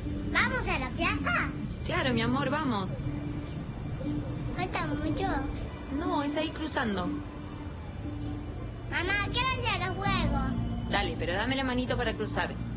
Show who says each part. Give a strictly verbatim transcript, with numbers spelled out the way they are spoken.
Speaker 1: ¿Vamos a la plaza?
Speaker 2: Claro, mi amor, vamos.
Speaker 1: ¿Falta mucho?
Speaker 2: No, es ahí cruzando.
Speaker 1: Mamá, quiero ir a los juegos.
Speaker 2: Dale, pero dame la manito para cruzar.